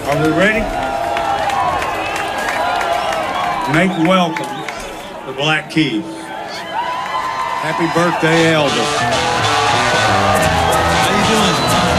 Are we ready? Make welcome the Black Keys. Happy birthday, Elvis. How you doing?